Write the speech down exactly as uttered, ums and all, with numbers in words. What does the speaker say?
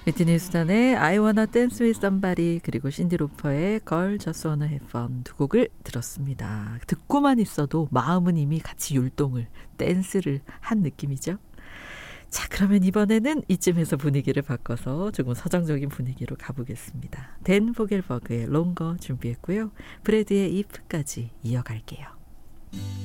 위트니 휴스턴의 I Wanna Dance With Somebody 그리고 신디 로퍼의 Girl Just Wanna Have Fun 두 곡을 들었습니다. 듣고만 있어도 마음은 이미 같이 율동을, 댄스를 한 느낌이죠. 자, 그러면 이번에는 이쯤에서 분위기를 바꿔서 조금 서정적인 분위기로 가보겠습니다. 댄 포겔버그의 롱거 준비했고요. 브래드의 if까지 이어갈게요.